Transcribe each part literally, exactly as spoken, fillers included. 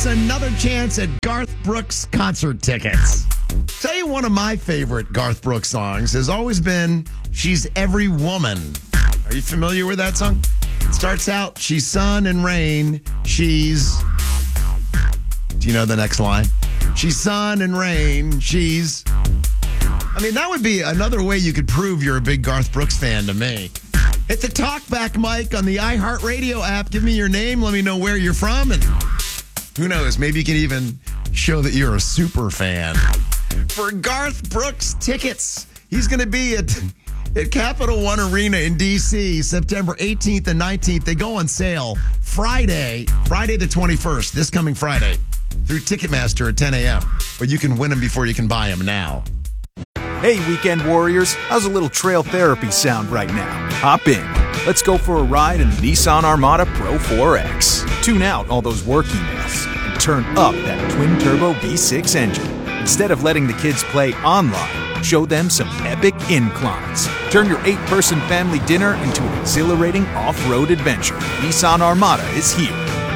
Brooks another chance at Garth Brooks concert tickets. Tell you one of my favorite Garth Brooks songs has always been She's Every Woman. Are you familiar with that song? It starts out, she's sun and rain, she's... Do you know the next line? She's sun and rain, she's... I mean, that would be another way you could prove you're a big Garth Brooks fan to me. Hit the talkback mic on the iHeartRadio app. Give me your name. Let me know where you're from. And who knows, maybe you can even show that you're a super fan. For Garth Brooks tickets, he's going to be at, at Capital One Arena in D C September eighteenth and nineteenth. They go on sale Friday, Friday the twenty-first, this coming Friday, through Ticketmaster at ten a.m. But you can win them before you can buy them now. Hey, weekend warriors, how's a little trail therapy sound right now? Hop in. Let's go for a ride in the Nissan Armada Pro four X. Tune out all those work emails and turn up that twin-turbo V six engine. Instead of letting the kids play online, show them some epic inclines. Turn your eight-person family dinner into an exhilarating off-road adventure. Nissan Armada is here.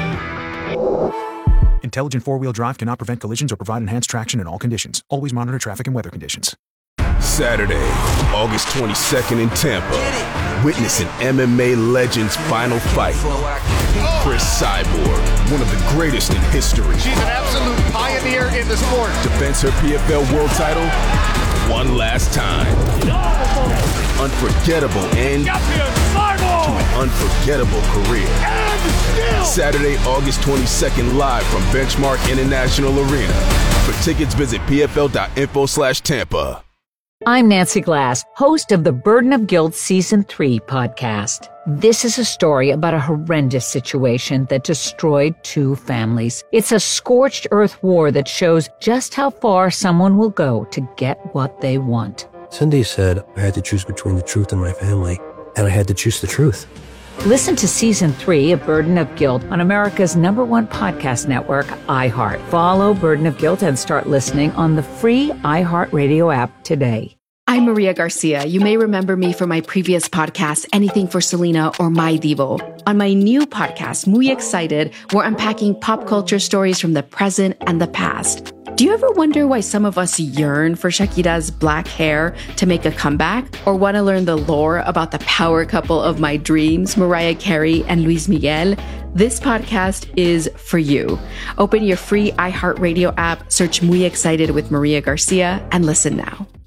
Intelligent four-wheel drive cannot prevent collisions or provide enhanced traction in all conditions. Always monitor traffic and weather conditions. Saturday, August twenty-second in Tampa. Witness an M M A legend's final fight. Chris Cyborg, one of the greatest in history. She's an absolute pioneer in the sport. Defends her P F L world title one last time. Unforgettable end to an unforgettable career. Saturday, August twenty-second, live from Benchmark International Arena. For tickets, visit pfl.info slash Tampa. I'm Nancy Glass, host of the Burden of Guilt Season three podcast. This is a story about a horrendous situation that destroyed two families. It's a scorched earth war that shows just how far someone will go to get what they want. Cindy said I had to choose between the truth and my family, and I had to choose the truth. Listen to Season three of Burden of Guilt on America's number one podcast network, iHeart. Follow Burden of Guilt and start listening on the free iHeartRadio app today. I'm Maria Garcia. You may remember me from my previous podcast, Anything for Selena or My Divo. On my new podcast, Muy Excited, we're unpacking pop culture stories from the present and the past. Do you ever wonder why some of us yearn for Shakira's black hair to make a comeback? Or want to learn the lore about the power couple of my dreams, Mariah Carey and Luis Miguel? This podcast is for you. Open your free iHeartRadio app, search Muy Excited with Maria Garcia, and listen now.